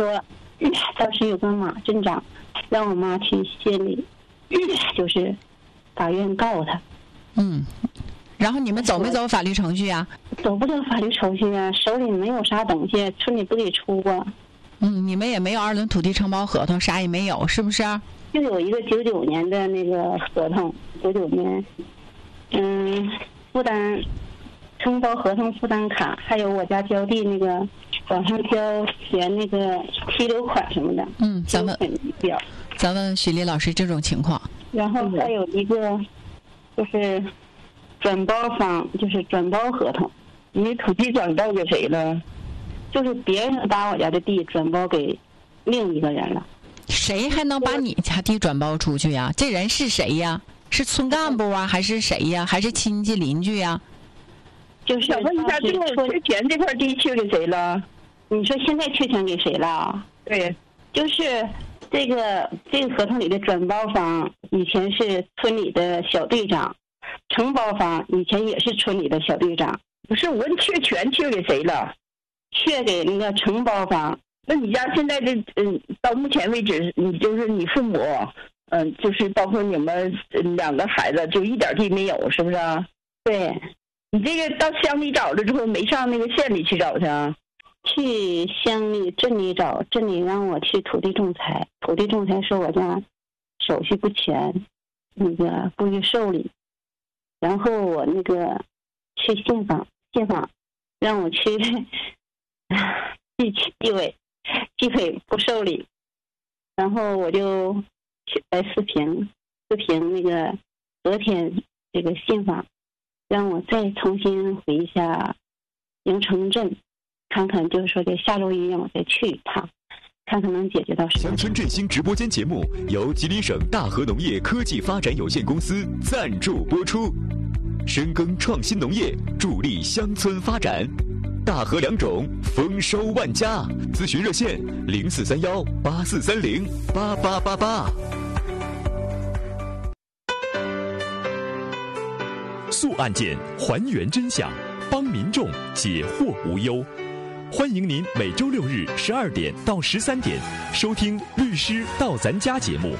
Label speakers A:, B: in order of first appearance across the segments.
A: 说当时有个马镇长让我妈去县里就是法院告他。
B: 然后你们走没走法律程序啊？
A: 走不了法律程序啊，手里没有啥东西，村里不给出啊。
B: 你们也没有2轮土地承包合同，啥也没有，是不是？
A: 就有一个99年的那个合同，99年，负担承包合同负担卡，还有我家交地那个往上交钱那个提留款什么的。
B: 咱问许丽老师这种情况。
A: 然后还有一个就是转包方，就是转包合同。
C: 你土地转包给谁了？
A: 就是别人把我家的地转包给另一个人了。
B: 谁还能把你家地转包出去呀？这人是谁呀？是村干部啊，还是谁呀？还是亲戚邻居呀？
A: 就是
C: 想问一下，这个缺钱这块地缺给谁了？
A: 你说现在缺钱给谁了？
C: 对，
A: 就是这个合同里的转包方以前是村里的小队长，承包方以前也是村里的小队长。
C: 不是，我问缺权缺给谁了？
A: 缺给那个承包方。
C: 那你家现在的到目前为止，你就是你父母，就是包括你们2个孩子，就一点地没有，是不是啊？
A: 对。
C: 你这个到乡里找了之后，没上那个县里去找去啊？
A: 去乡里、镇里找，镇里让我去土地仲裁，土地仲裁说我家手续不全，那个不予受理。然后我那个去信访让我去纪委不受理，然后我就去来四平那个昨天这个信访，让我再重新回一下营城镇，看看就是说这下周一让我再去一趟，看看能解决到什么。
D: 乡村振兴直播间节目由吉林省大和农业科技发展有限公司赞助播出，深耕创新农业，助力乡村发展。大和良种，丰收万家。咨询热线043184308888。速案件，还原真相，帮民众解惑无忧。欢迎您每周6日12点到13点收听《律师到咱家》节目。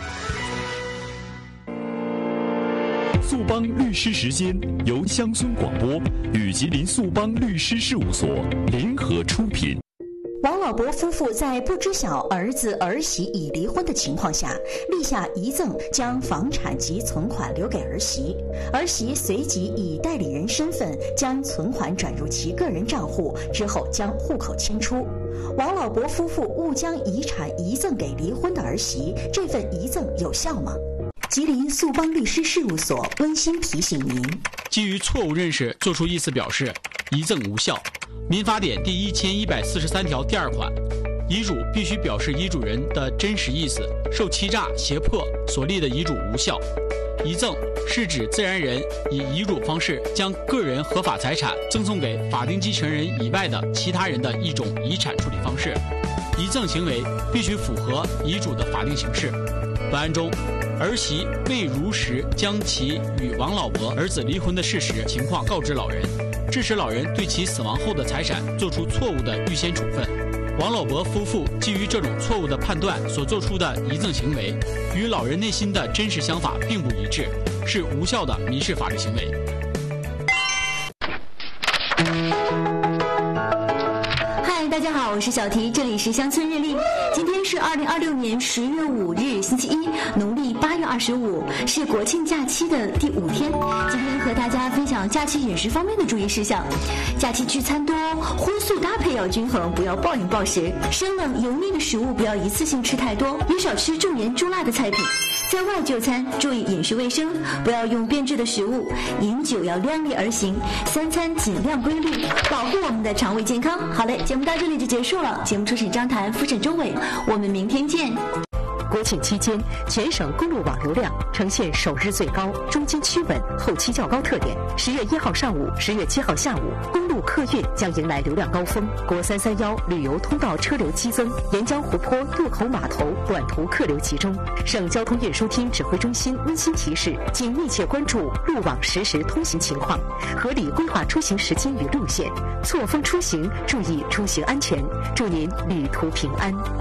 D: 速帮律师时间由乡村广播与吉林速帮律师事务所联合出品。
E: 王老伯夫妇在不知晓儿子儿媳已离婚的情况下，立下遗赠，将房产及存款留给儿媳。儿媳随即以代理人身份将存款转入其个人账户，之后将户口迁出。王老伯夫妇误将遗产遗赠给离婚的儿媳，这份遗赠有效吗？吉林速帮律师事务所温馨提醒您：
F: 基于错误认识作出意思表示，遗赠无效。民法典第1143条第2款，遗嘱必须表示遗嘱人的真实意思，受欺诈、胁迫所立的遗嘱无效。遗赠是指自然人以遗嘱方式将个人合法财产赠送给法定继承人以外的其他人的一种遗产处理方式。遗赠行为必须符合遗嘱的法定形式。本案中，儿媳未如实将其与王老伯儿子离婚的事实情况告知老人，致使老人对其死亡后的财产做出错误的预先处分。王老伯夫妇基于这种错误的判断所做出的遗赠行为，与老人内心的真实想法并不一致，是无效的民事法律行为。
E: 大家好，我是小提，这里是乡村日历。今天是2026年10月5日，星期一，农历8月25，是国庆假期的第5天。今天和大家分享假期饮食方面的注意事项。假期聚餐多，荤素搭配要均衡，不要暴饮暴食。生冷油腻的食物不要一次性吃太多，也少吃重盐重辣的菜品。在外就餐，注意饮食卫生，不要用变质的食物。饮酒要量力而行，3餐尽量规律，保护我们的肠胃健康。好嘞，节目到这里就结束了。节目初审张谈，复审钟伟，我们明天见。
G: 国庆期间，全省公路网流量呈现首日最高、中间趋稳、后期较高特点。10月1号上午、10月7号下午，公路客运将迎来流量高峰。国331旅游通道车流激增，沿江湖泊渡口码头短途客流集中。省交通运输厅指挥中心温馨提示，请密切关注路网实时通行情况，合理规划出行时间与路线，错峰出行，注意出行安全。祝您旅途平安。